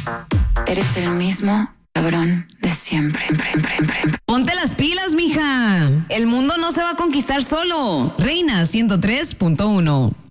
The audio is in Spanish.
Eres el mismo cabrón de siempre. Ponte las pilas, mija. El mundo no se va a conquistar solo. Reina 103.1.